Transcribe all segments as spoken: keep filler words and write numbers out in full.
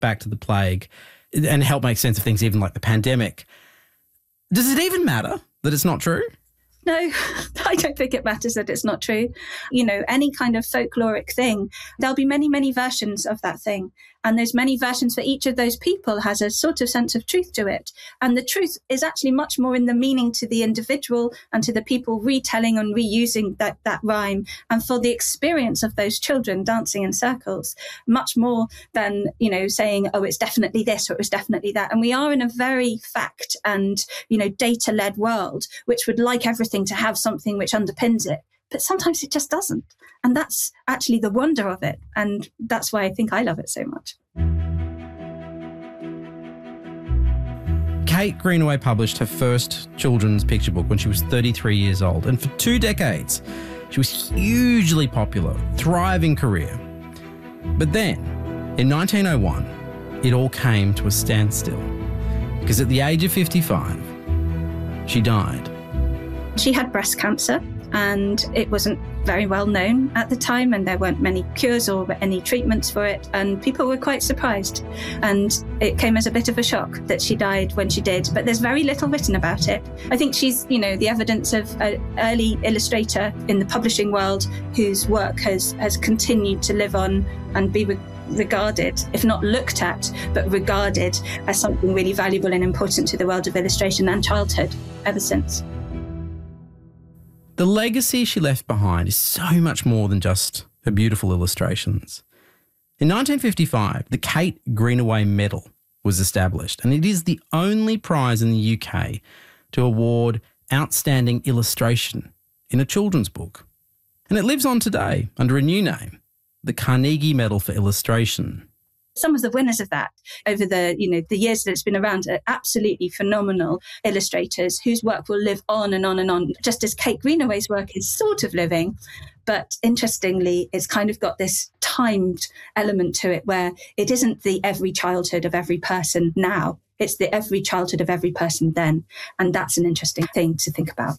back to the plague and help make sense of things even like the pandemic. Does it even matter that it's not true? No, I don't think it matters that it's not true. You know, any kind of folkloric thing, there'll be many, many versions of that thing. And those many versions for each of those people has a sort of sense of truth to it. And the truth is actually much more in the meaning to the individual and to the people retelling and reusing that, that rhyme, and for the experience of those children dancing in circles, much more than, you know, saying, oh, it's definitely this or it was definitely that. And we are in a very fact and, you know, data-led world, which would like everything to have something which underpins it. But sometimes it just doesn't. And that's actually the wonder of it. And that's why I think I love it so much. Kate Greenaway published her first children's picture book when she was thirty-three years old. And for two decades, she was hugely popular, thriving career. But then, in nineteen oh one, it all came to a standstill. Because at the age of fifty-five, she died. She had breast cancer, and it wasn't very well known at the time, and there weren't many cures or any treatments for it, and people were quite surprised. And it came as a bit of a shock that she died when she did, but there's very little written about it. I think she's, you know, the evidence of an early illustrator in the publishing world whose work has, has continued to live on and be re- regarded, if not looked at, but regarded as something really valuable and important to the world of illustration and childhood ever since. The legacy she left behind is so much more than just her beautiful illustrations. In nineteen fifty-five, the Kate Greenaway Medal was established, and it is the only prize in the U K to award outstanding illustration in a children's book. And it lives on today under a new name, the Carnegie Medal for Illustration. Some of the winners of that over the, you know, the years that it's been around are absolutely phenomenal illustrators whose work will live on and on and on, just as Kate Greenaway's work is sort of living. But interestingly, it's kind of got this timed element to it where it isn't the every childhood of every person now. It's the every childhood of every person then. And that's an interesting thing to think about.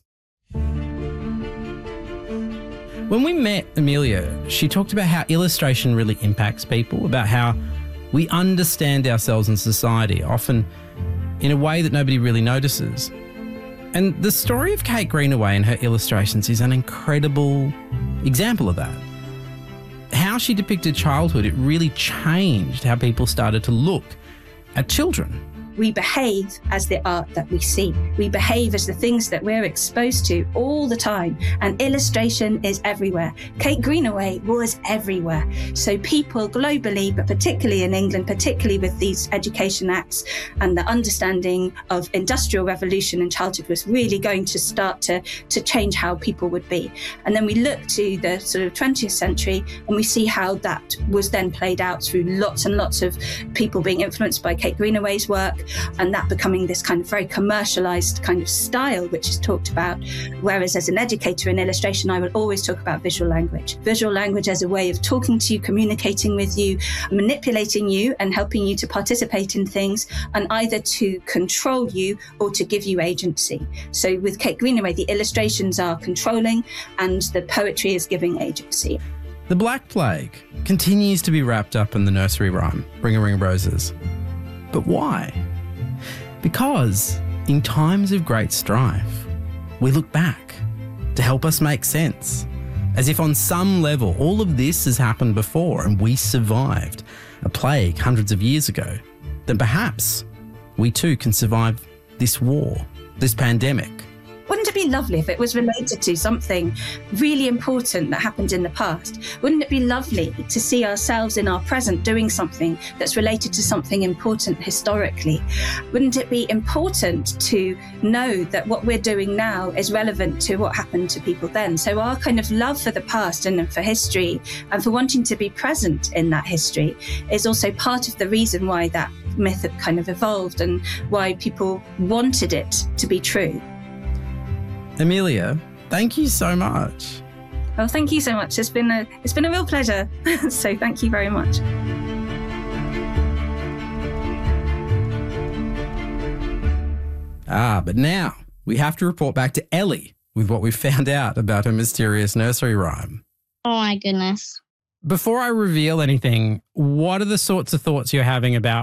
When we met Amelia, she talked about how illustration really impacts people, about how we understand ourselves in society, often in a way that nobody really notices. And the story of Kate Greenaway and her illustrations is an incredible example of that. How she depicted childhood, it really changed how people started to look at children. We behave as the art that we see. We behave as the things that we're exposed to all the time. And illustration is everywhere. Kate Greenaway was everywhere. So people globally, but particularly in England, particularly with these education acts and the understanding of industrial revolution and childhood was really going to start to, to change how people would be. And then we look to the sort of twentieth century and we see how that was then played out through lots and lots of people being influenced by Kate Greenaway's work, and that becoming this kind of very commercialized kind of style, which is talked about. Whereas as an educator in illustration, I will always talk about visual language. Visual language as a way of talking to you, communicating with you, manipulating you and helping you to participate in things, and either to control you or to give you agency. So with Kate Greenaway, the illustrations are controlling and the poetry is giving agency. The Black Plague continues to be wrapped up in the nursery rhyme, Ring a Ring of Roses. But why? Because in times of great strife, we look back to help us make sense. As if on some level, all of this has happened before and we survived a plague hundreds of years ago. Then perhaps we too can survive this war, this pandemic. Wouldn't it be lovely if it was related to something really important that happened in the past? Wouldn't it be lovely to see ourselves in our present doing something that's related to something important historically? Wouldn't it be important to know that what we're doing now is relevant to what happened to people then? So our kind of love for the past and for history and for wanting to be present in that history is also part of the reason why that myth kind of evolved and why people wanted it to be true. Amelia, thank you so much. Well, thank you so much. It's been a it's been a real pleasure. So thank you very much. Ah, but now we have to report back to Ellie with what we found out about her mysterious nursery rhyme. Oh my goodness. Before I reveal anything, what are the sorts of thoughts you're having about